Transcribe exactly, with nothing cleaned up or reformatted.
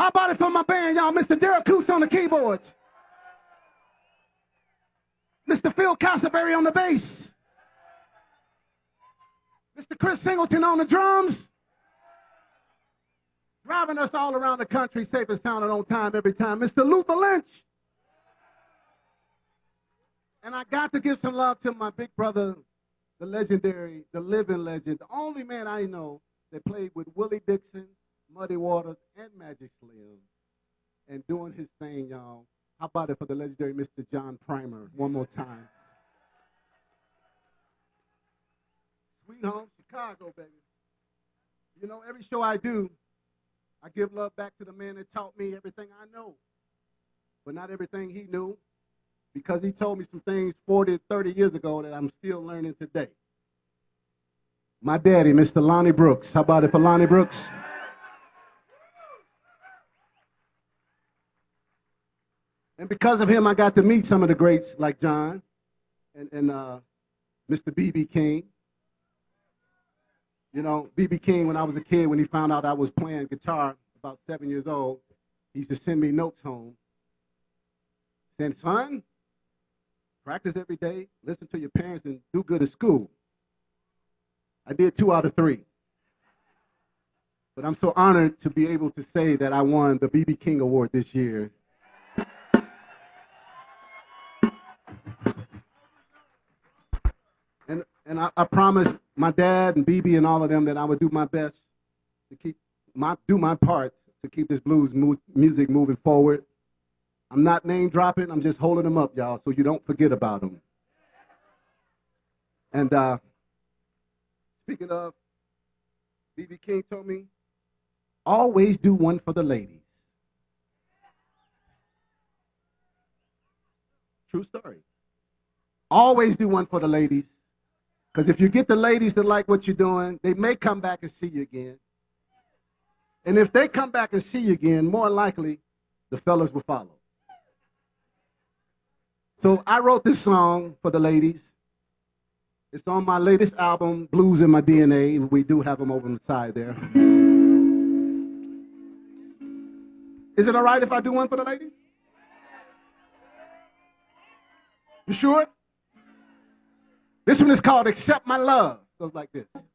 How about it for my band, y'all? Mister Derek Coots on the keyboards. Mister Phil Castleberry on the bass. Mister Chris Singleton on the drums. Driving us all around the country, safe and sound and on time every time, Mister Luther Lynch. And I got to give some love to my big brother, the legendary, the living legend, the only man I know that played with Willie Dixon, Muddy Waters, and Magic Slim, and doing his thing, y'all. How about it for the legendary Mister John Primer, one more time. Sweet home, Chicago, baby. You know, every show I do, I give love back to the man that taught me everything I know, but not everything he knew, because he told me some things forty, thirty years ago that I'm still learning today. My daddy, Mister Lonnie Brooks. How about it for Lonnie Brooks? And because of him, I got to meet some of the greats like John and, and uh, Mister B B King. You know, B B King, when I was a kid, when he found out I was playing guitar, about seven years old, he used to send me notes home. Saying, son, practice every day, listen to your parents, and do good at school. I did two out of three. But I'm so honored to be able to say that I won the B B King Award this year. And, and I, I promised my dad and B B and all of them that I would do my best to keep my, do my part to keep this blues mu music moving forward. I'm not name dropping, I'm just holding them up, y'all, so you don't forget about them. And uh, speaking of, B B King told me, always do one for the ladies. True story. Always do one for the ladies. Because if you get the ladies to like what you're doing, they may come back and see you again. And if they come back and see you again, more likely, the fellas will follow. So I wrote this song for the ladies. It's on my latest album, Blues in My D N A, and we do have them over on the side there. Is it all right if I do one for the ladies? You sure? This one is called Accept My Love. Goes like this.